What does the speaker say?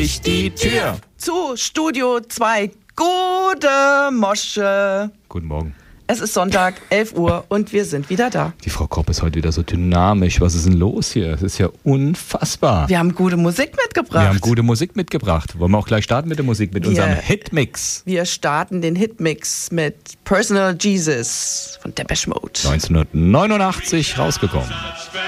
sich die Tür zu Studio 2. Gute Mosche. Guten Morgen. Es ist Sonntag, 11 Uhr und wir sind wieder da. Die Frau Kopp ist heute wieder so dynamisch. Was ist denn los hier? Es ist ja unfassbar. Wir haben gute Musik mitgebracht. Wollen wir auch gleich starten mit der Musik, mit unserem Hitmix? Wir starten den Hitmix mit Personal Jesus von Depeche Mode. 1989 rausgekommen.